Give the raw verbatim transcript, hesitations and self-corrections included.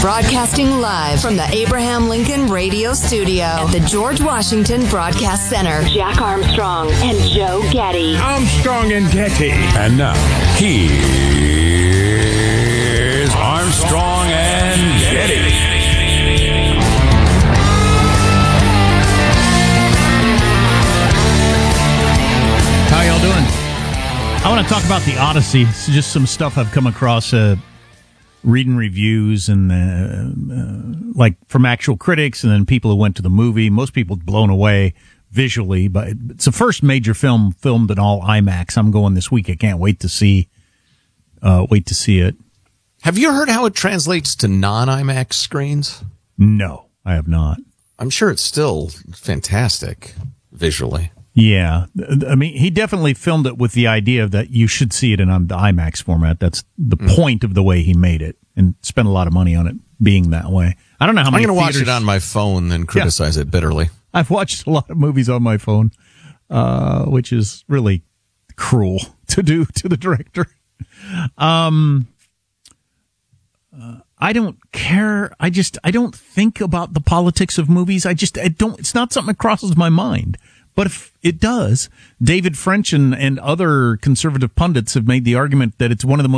Broadcasting live from the Abraham Lincoln Radio Studio at the George Washington Broadcast Center. Jack Armstrong and Joe Getty. Armstrong and Getty. And now, here's Armstrong and Getty. How y'all doing? I want to talk about the Odyssey. It's just some stuff I've come across, uh, reading reviews and uh, uh, like from actual critics, and then people who went to the movie. Most people blown away visually, but it's the first major film filmed in all IMAX. I'm going this week. I can't wait to see. Uh, wait to see it. Have you heard how it translates to non-IMAX screens? No, I have not. I'm sure it's still fantastic visually. Yeah, I mean, he definitely filmed it with the idea that you should see it in the IMAX format. That's the mm. point of the way he made it, and spent a lot of money on it being that way. I don't know how many. I'm going to watch theaters... it on my phone and criticize yeah. it bitterly. I've watched a lot of movies on my phone, uh, which is really cruel to do to the director. Um, uh, I don't care. I just I don't think about the politics of movies. I just I don't. It's not something that crosses my mind. But if it does, David French and, and other conservative pundits have made the argument that it's one of the most